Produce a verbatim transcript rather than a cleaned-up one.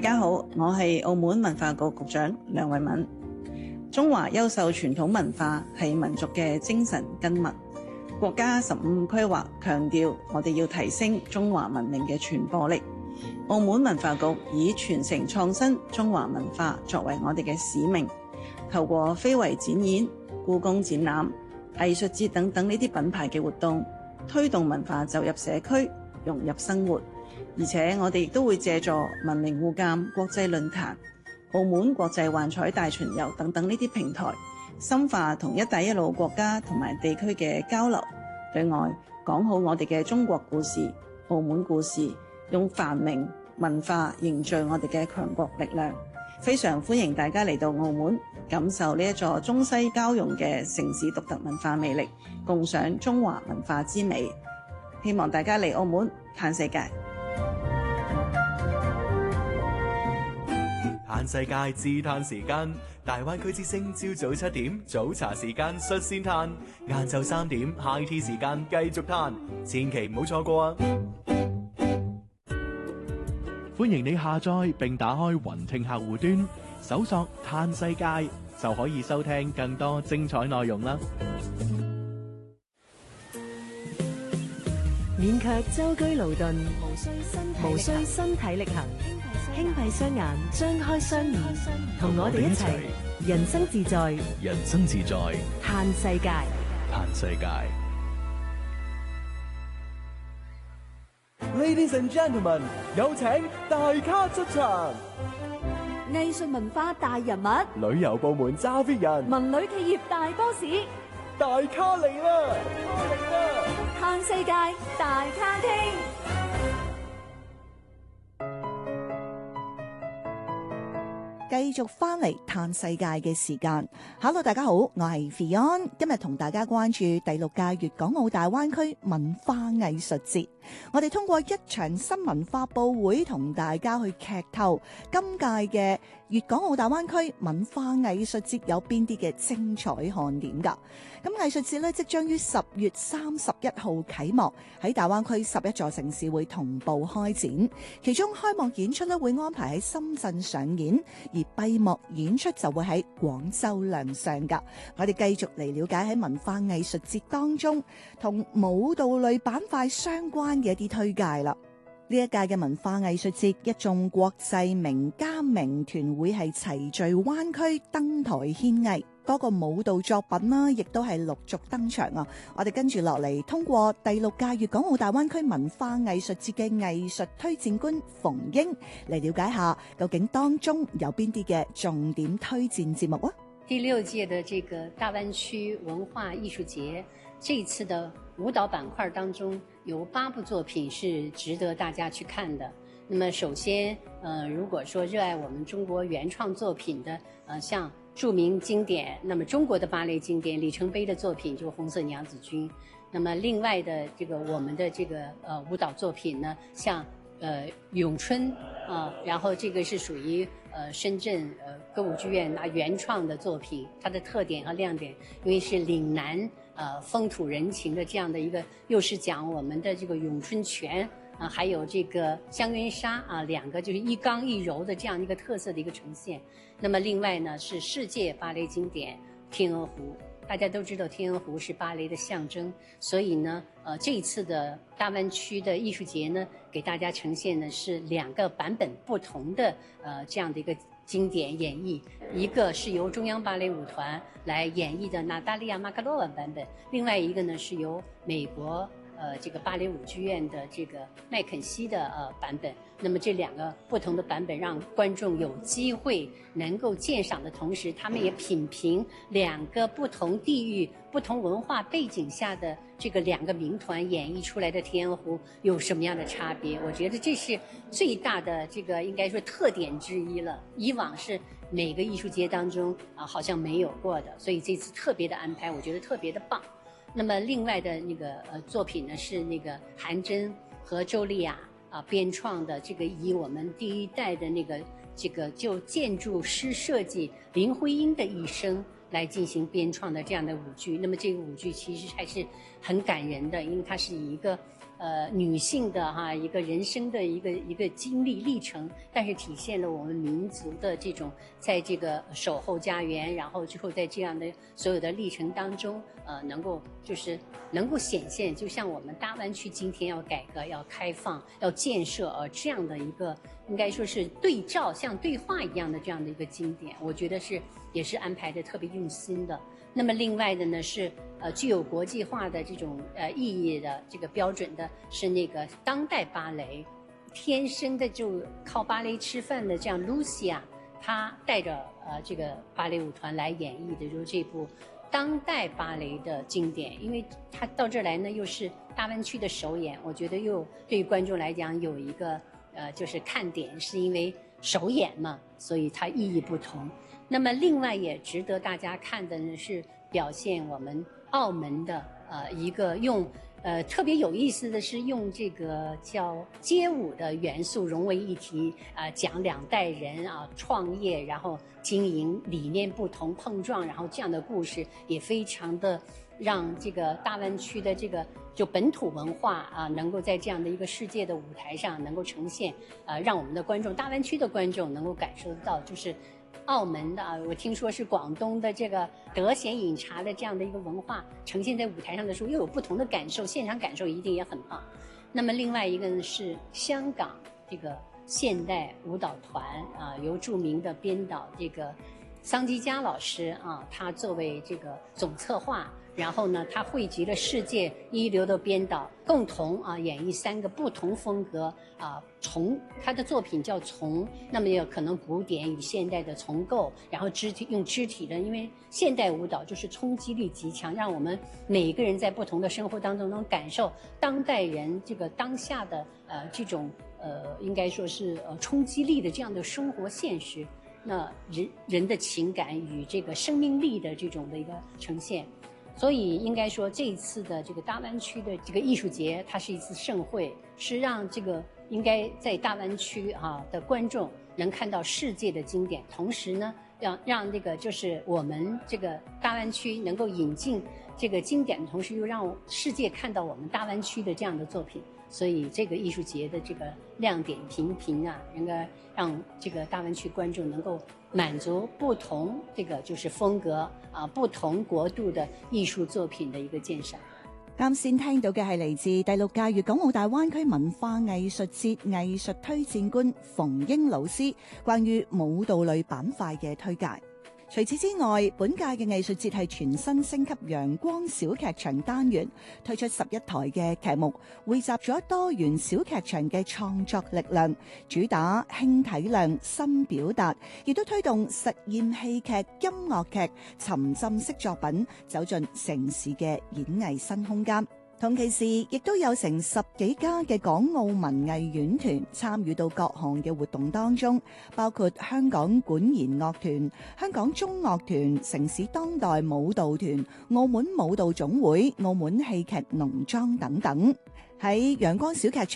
家好，我係澳門文化局局長梁慧敏。中華優秀傳統文化係民族嘅精神根脈。國家十五規劃強調，我哋要提升中華文明嘅傳播力。澳門文化局以傳承創新中華文化作為我哋嘅使命，透過非遺展演、故宮展覽、藝術節等等呢啲品牌嘅活動，推動文化走入社區，融入生活。而且我哋亦都會借助文明互鑒國際論壇、澳門國際幻彩大巡遊等等呢啲平台，深化同一帶一路國家同埋地區嘅交流，對外講好我哋嘅中國故事、澳門故事，用繁榮文化凝聚我哋嘅強國力量。非常歡迎大家嚟到澳門，感受呢一座中西交融嘅城市獨特文化魅力，共賞中華文化之美。希望大家嚟澳門嘆世界。 嘆世界自嘆時間，大灣區之聲朝早七點早茶時間率先嘆，晏晝三點 high tea 時間繼續嘆，千祈唔好錯過啊！ 歡迎你下載並打開雲聽客戶端，搜索嘆世界就可以收聽更多精彩內容啦！ 免卻舟車勞頓，無需身體力行，輕閉雙眼，張開雙耳，同我哋一齊人生自在， 人生自在， 嘆世界， 嘆世界。 Ladies and gentlemen， 有請大咖出場。 藝術文化大人物， 旅遊部門揸 fit 人， 文旅企業大 boss， 大咖嚟啦！嚟啦！ 嘆世界大咖廳。 繼續翻嚟嘆世界嘅時間 ，Hello， 大家好，我係 Fion， 今日同大家關注第六屆粵港澳大灣區文化藝術節。我哋通過一場新聞發佈會，同大家去劇透今屆嘅粵港澳大灣區文化藝術節有邊啲嘅精彩看點㗎。咁藝術節呢，即將於十月三十一號啟幕，喺大灣區十一座城市會同步開展。其中開幕演出呢，會安排喺深圳上演，而閉幕演出就會喺廣州亮相㗎。我哋繼續嚟了解喺文化藝術節當中同舞蹈類板塊相關嘅一啲推介啦。呢一屆嘅文化藝術節，一眾國際名家名團會係齊聚灣區登台獻藝，多個舞蹈作品啦，亦都係陸續登場啊！我哋跟住落嚟，通過第六屆粵港澳大灣區文化藝術節嘅藝術推薦官馮英嚟了解下，究竟當中有邊啲嘅重點推薦節目啊？ 第六屆的這個大灣區文化藝術節，這一次的舞蹈板塊當中有八部作品是值得大家去看的。那麼首先，呃，如果說熱愛我們中國原創作品的，呃，像著名經典，那麼中國的芭蕾經典里程碑的作品就《紅色娘子軍》。那麼另外的這個我們的這個呃舞蹈作品呢，像呃詠春啊、呃，然後這個是屬於呃深圳呃歌舞劇院拿原創的作品，它的特點和亮點，因為是嶺南呃風土人情的這樣的一個，又是講我們的這個詠春拳啊，還有這個香雲紗啊，兩個就是一剛一柔的這樣一個特色的一個呈現。那麼另外呢，是世界芭蕾經典《天鵝湖》。大家都知道天鵝湖是芭蕾的象徵，所以呢，呃，這一次的大灣區的藝術節呢，給大家呈現的是兩個版本不同的呃這樣的一個經典演繹，一個是由中央芭蕾舞團來演繹的娜達利亞馬卡洛娃版本，另外一個呢是由美國呃這個芭蕾舞劇院的這個麥肯錫的呃版本。那麼這兩個不同的版本，讓觀眾有機會能夠鑑賞的同時，他們也品評兩個不同地域、不同文化背景下的這個兩個名團演繹出來的天鵝湖有什麼樣的差別。我覺得這是最大的這個應該說特點之一了。以往是每個藝術節當中啊好像沒有過的，所以這次特別的安排，我覺得特別的棒。那麼另外的那個呃作品呢，是那個韓真和周麗雅啊，編創的這個以我們第一代的那個這個就建築師設計林徽因的一生來進行編創的這樣的舞劇。那麼這個舞劇其實還是很感人的，因為它是以一個呃女性的哈一个人生的一个一个经历历程，但是体现了我们民族的这种在这个守候家园，然后之后在这样的所有的历程当中，呃，能够就是能够显现，就像我们大湾区今天要改革、要开放、要建设呃这样的一个，应该说是对照，像对话一样的这样的一个经典，我觉得是也是安排的特别用心的。那么另外的呢是呃具有国际化的这种呃意义的这个标准的是那个当代芭蕾，天生的就靠芭蕾吃饭的这样 Lucia， 她带着呃这个芭蕾舞团来演绎的就是这部当代芭蕾的经典，因为她到这儿来呢又是大湾区的首演，我觉得又对于观众来讲有一个呃就是看点，是因为首演嘛，所以它意义不同。那么另外也值得大家看的呢是表现我们澳门的呃一个用呃特别有意思的是用这个叫街舞的元素融为一体啊、呃，讲两代人啊创业然后经营理念不同碰撞，然后这样的故事也非常的让这个大湾区的这个就本土文化啊能够在这样的一个世界的舞台上能够呈现，呃让我们的观众大湾区的观众能够感受得到，就是澳门的啊，我听说是广东的这个德贤饮茶的这样的一个文化呈现在舞台上的时候，又有不同的感受，现场感受一定也很棒。那么另外一个呢是香港这个现代舞蹈团啊，由著名的编导这个桑基佳老师啊，他作为这个总策划，然后呢，他汇集了世界一流的编导，共同啊演绎三个不同风格啊，从他的作品叫从，那么也可能古典与现代的重构，然后肢体用肢体的，因为现代舞蹈就是冲击力极强，让我们每一个人在不同的生活当中能感受当代人这个当下的呃这种呃应该说是呃冲击力的这样的生活现实。那人人的情感与这个生命力的这种的一个呈现，所以应该说这一次的这个大湾区的这个艺术节，它是一次盛会，是让这个应该在大湾区啊的观众能看到世界的经典，同时呢，让让这个就是我们这个大湾区能够引进这个经典的同时，又让世界看到我们大湾区的这样的作品。所以这个艺术节的这个亮点频频啊，应该让这个大湾区观众能够满足不同这个就是風格啊，不同國度的藝術作品的一個鑑賞。 啱先聽到嘅係嚟自第六屆粵港澳大灣區文化藝術節藝術推薦官馮英老師關於舞蹈類板塊嘅推介。除此之外，本屆嘅藝術節係全新升級陽光小劇場單元，推出十一台嘅劇目，匯集咗多元小劇場嘅創作力量，主打輕體量、新表達，亦都推動實驗戲劇、音樂劇、沉浸式作品走進城市嘅演藝新空間。同期時，亦都有成十幾家嘅港澳文藝院團參與到各項嘅活動當中，包括香港管弦樂團、香港中樂團、城市當代舞蹈團、澳門舞蹈總會、澳門戲劇農莊等等。喺陽光小劇場